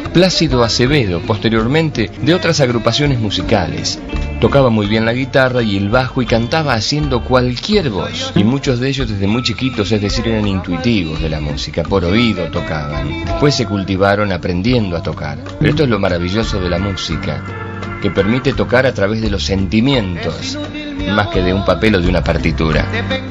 Plácido Acevedo, posteriormente de otras agrupaciones musicales. Tocaba muy bien la guitarra y el bajo y cantaba haciendo cualquier voz. Y muchos de ellos desde muy chiquitos, es decir, eran intuitivos de la música, por oído tocaban. Después se cultivaron aprendiendo a tocar. Pero esto es lo maravilloso de la música, que permite tocar a través de los sentimientos, más que de un papel o de una partitura.